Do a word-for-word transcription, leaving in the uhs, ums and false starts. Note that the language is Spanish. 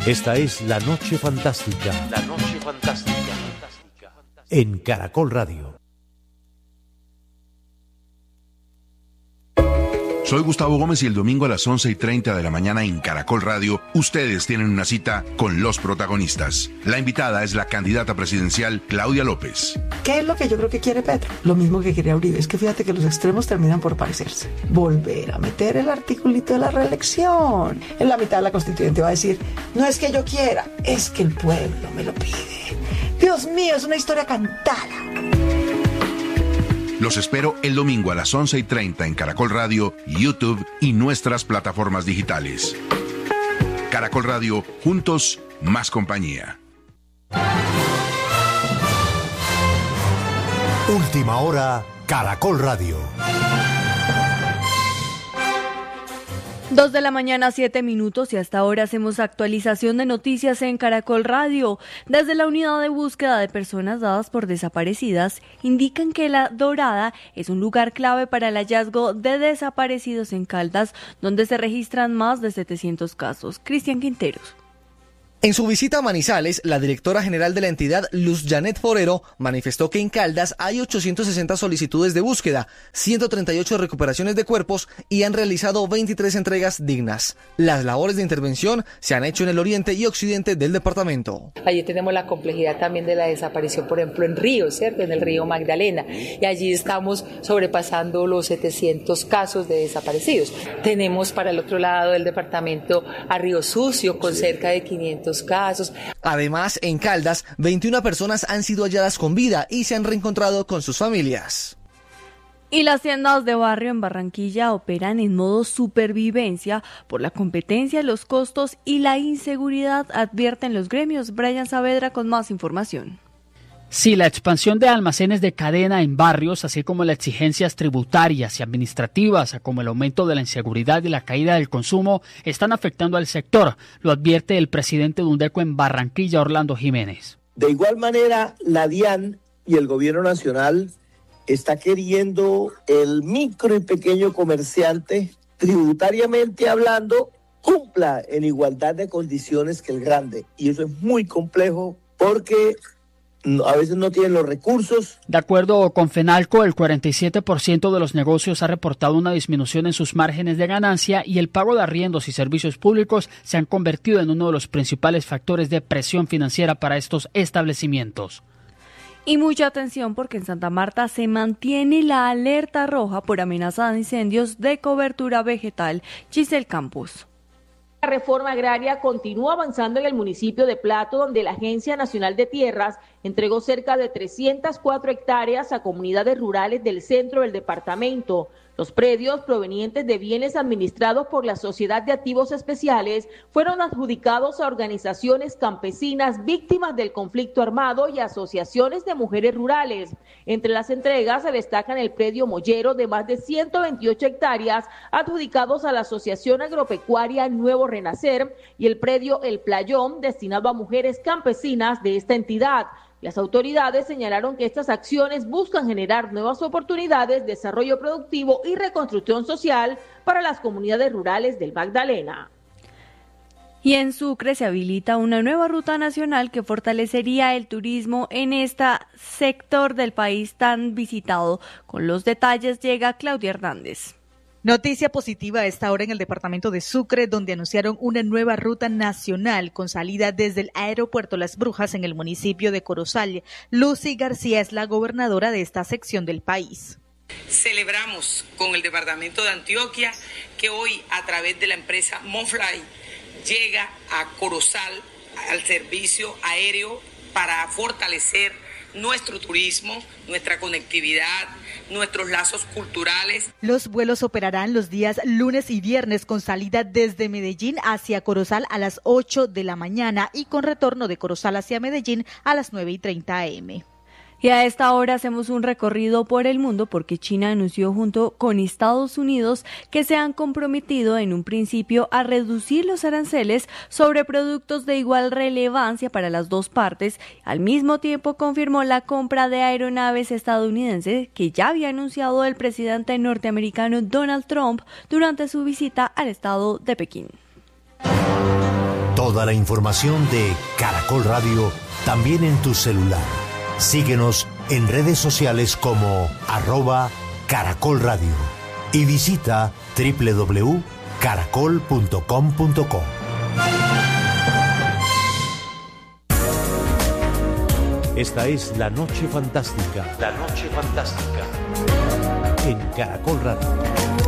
Esta es La Noche Fantástica. La Noche Fantástica. En Caracol Radio. Soy Gustavo Gómez y el domingo a las once y treinta de la mañana en Caracol Radio, ustedes tienen una cita con los protagonistas. La invitada es la candidata presidencial Claudia López. ¿Qué es lo que yo creo que quiere Petro? Lo mismo que quería Uribe. Es que fíjate que los extremos terminan por parecerse. Volver a meter el articulito de la reelección. En la mitad de la constituyente va a decir, no es que yo quiera, es que el pueblo me lo pide. Dios mío, es una historia cantada. Los espero el domingo a las once y treinta en Caracol Radio, YouTube y nuestras plataformas digitales. Caracol Radio, juntos, más compañía. Última hora, Caracol Radio. Dos de la mañana, siete minutos, y hasta ahora hacemos actualización de noticias en Caracol Radio. Desde la unidad de búsqueda de personas dadas por desaparecidas, indican que La Dorada es un lugar clave para el hallazgo de desaparecidos en Caldas, donde se registran más de setecientos casos. Cristian Quinteros. En su visita a Manizales, la directora general de la entidad, Luz Janet Forero, manifestó que en Caldas hay ochocientas sesenta solicitudes de búsqueda, ciento treinta y ocho recuperaciones de cuerpos y han realizado veintitrés entregas dignas. Las labores de intervención se han hecho en el oriente y occidente del departamento. Allí tenemos la complejidad también de la desaparición, por ejemplo, en Río, ¿cierto? En el río Magdalena. Y allí estamos sobrepasando los setecientos casos de desaparecidos. Tenemos para el otro lado del departamento a Río Sucio, con cerca de quinientos casos. Además, en Caldas, veintiuna personas han sido halladas con vida y se han reencontrado con sus familias. Y las tiendas de barrio en Barranquilla operan en modo supervivencia por la competencia, los costos y la inseguridad, advierten los gremios. Brian Saavedra con más información. Sí, la expansión de almacenes de cadena en barrios, así como las exigencias tributarias y administrativas, como el aumento de la inseguridad y la caída del consumo, están afectando al sector, lo advierte el presidente de UNDECO en Barranquilla, Orlando Jiménez. De igual manera, la DIAN y el gobierno nacional está queriendo el micro y pequeño comerciante, tributariamente hablando, cumpla en igualdad de condiciones que el grande. Y eso es muy complejo porque a veces no tienen los recursos. De acuerdo con FENALCO, el cuarenta y siete por ciento de los negocios ha reportado una disminución en sus márgenes de ganancia y el pago de arriendos y servicios públicos se han convertido en uno de los principales factores de presión financiera para estos establecimientos. Y mucha atención porque en Santa Marta se mantiene la alerta roja por amenaza de incendios de cobertura vegetal. Giselle Campos. La reforma agraria continúa avanzando en el municipio de Plato, donde la Agencia Nacional de Tierras entregó cerca de trescientas cuatro hectáreas a comunidades rurales del centro del departamento. Los predios provenientes de bienes administrados por la Sociedad de Activos Especiales fueron adjudicados a organizaciones campesinas víctimas del conflicto armado y asociaciones de mujeres rurales. Entre las entregas se destacan el predio Mollero de más de ciento veintiocho hectáreas adjudicados a la Asociación Agropecuaria Nuevo Renacer y el predio El Playón destinado a mujeres campesinas de esta entidad. Las autoridades señalaron que estas acciones buscan generar nuevas oportunidades, desarrollo productivo y reconstrucción social para las comunidades rurales del Magdalena. Y en Sucre se habilita una nueva ruta nacional que fortalecería el turismo en este sector del país tan visitado. Con los detalles llega Claudia Hernández. Noticia positiva a esta hora en el departamento de Sucre, donde anunciaron una nueva ruta nacional con salida desde el aeropuerto Las Brujas en el municipio de Corozal. Lucy García es la gobernadora de esta sección del país. Celebramos con el departamento de Antioquia que hoy a través de la empresa Monfly llega a Corozal al servicio aéreo para fortalecer nuestro turismo, nuestra conectividad, nuestros lazos culturales. Los vuelos operarán los días lunes y viernes con salida desde Medellín hacia Corozal a las ocho de la mañana y con retorno de Corozal hacia Medellín a las nueve y treinta a eme. Y a esta hora hacemos un recorrido por el mundo porque China anunció junto con Estados Unidos que se han comprometido en un principio a reducir los aranceles sobre productos de igual relevancia para las dos partes. Al mismo tiempo confirmó la compra de aeronaves estadounidenses que ya había anunciado el presidente norteamericano Donald Trump durante su visita al estado de Pekín. Toda la información de Caracol Radio también en tu celular. Síguenos en redes sociales como arroba Caracol Radio y visita doble u doble u doble u punto caracol punto com punto co. Esta es La Noche Fantástica. La Noche Fantástica. En Caracol Radio.